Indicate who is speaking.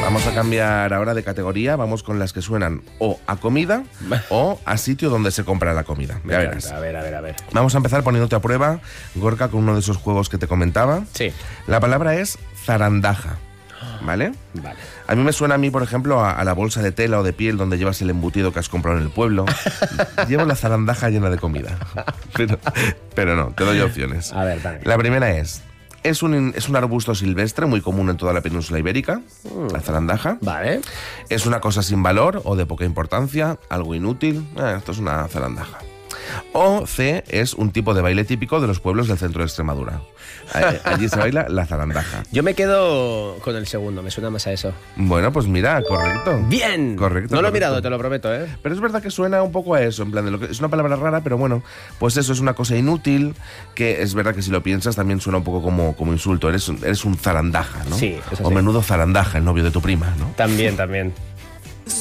Speaker 1: Vamos a cambiar ahora de categoría. Vamos con las que suenan o a comida o a sitio donde se compra la comida. Ya verás.
Speaker 2: A ver.
Speaker 1: Vamos a empezar poniéndote a prueba, Gorka, con uno de esos juegos que te comentaba.
Speaker 2: Sí.
Speaker 1: La palabra es zarandaja, ¿vale?
Speaker 2: Vale.
Speaker 1: A mí me suena, por ejemplo, a la bolsa de tela o de piel donde llevas el embutido que has comprado en el pueblo. Llevo la zarandaja llena de comida. Pero no, te doy opciones.
Speaker 2: A ver, dale.
Speaker 1: La primera es un arbusto silvestre muy común en toda la península ibérica, la zarandaja.
Speaker 2: Vale.
Speaker 1: Es una cosa sin valor o de poca importancia, algo inútil. Esto es una zarandaja. O C, es un tipo de baile típico de los pueblos del centro de Extremadura. Allí se baila la zarandaja.
Speaker 2: Yo me quedo con el segundo, me suena más a eso.
Speaker 1: Bueno, pues mira, correcto.
Speaker 2: ¡Bien!
Speaker 1: Correcto.
Speaker 2: No lo he
Speaker 1: correcto.
Speaker 2: mirado, te lo prometo, ¿eh?
Speaker 1: Pero es verdad que suena un poco a eso, en plan de lo que es una palabra rara, pero bueno, pues eso es una cosa inútil, que es verdad que si lo piensas también suena un poco como insulto. Eres un zarandaja, ¿no?
Speaker 2: Sí, eso
Speaker 1: O
Speaker 2: sí.
Speaker 1: menudo zarandaja, el novio de tu prima, ¿no?
Speaker 2: También.